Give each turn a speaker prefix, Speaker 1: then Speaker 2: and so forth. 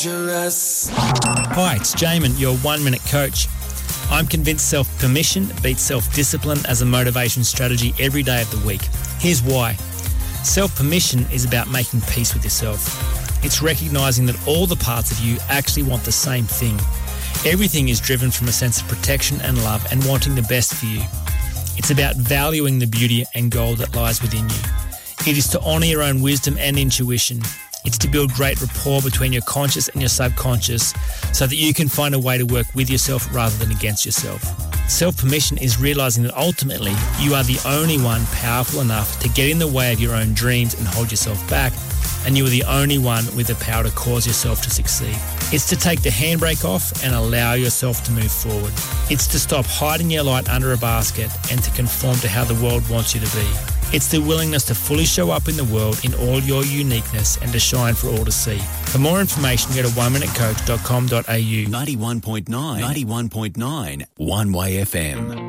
Speaker 1: Hi, it's Jamin, your 1 Minute Coach. I'm convinced self-permission beats self-discipline as a motivation strategy every day of the week. Here's why. Self-permission is about making peace with yourself. It's recognising that all the parts of you actually want the same thing. Everything is driven from a sense of protection and love and wanting the best for you. It's about valuing the beauty and gold that lies within you. It is to honour your own wisdom and intuition. It's to build great rapport between your conscious and your subconscious so that you can find a way to work with yourself rather than against yourself. Self-permission is realising that ultimately you are the only one powerful enough to get in the way of your own dreams and hold yourself back, and you are the only one with the power to cause yourself to succeed. It's to take the handbrake off and allow yourself to move forward. It's to stop hiding your light under a basket and to conform to how the world wants you to be. It's the willingness to fully show up in the world in all your uniqueness and to shine for all to see. For more information, go to oneminutecoach.com.au.
Speaker 2: 91.9 One Way FM.